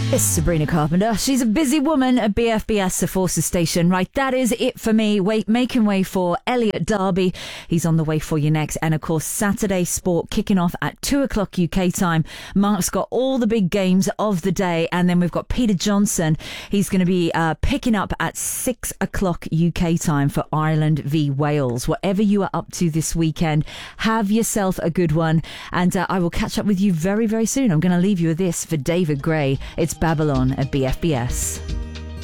It's Sabrina Carpenter. She's a busy woman at BFBS, the Forces Station. Right, that is it for me. Making way for Elliot Darby. He's on the way for you next. And of course, Saturday Sport kicking off at 2 o'clock UK time. Mark's got all the big games of the day. And then we've got Peter Johnson. He's going to be picking up at 6 o'clock UK time for Ireland v Wales. Whatever you are up to this weekend, have yourself a good one. And I will catch up with you very, very soon. I'm going to leave you with this for David Gray. It's Babylon at BFBS.